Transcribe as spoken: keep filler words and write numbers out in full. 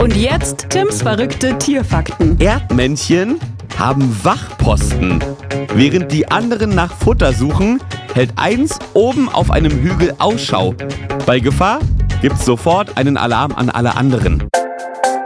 Und jetzt Tims verrückte Tierfakten. Erdmännchen haben Wachposten. Während die anderen nach Futter suchen, hält eins oben auf einem Hügel Ausschau. Bei Gefahr gibt's sofort einen Alarm an alle anderen.